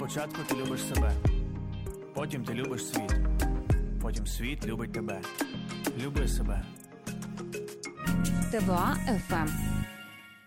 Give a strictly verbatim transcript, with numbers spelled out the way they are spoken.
Спочатку ти любиш себе, потім ти любиш світ, потім світ любить тебе. Люби себе. ТВА еф ем.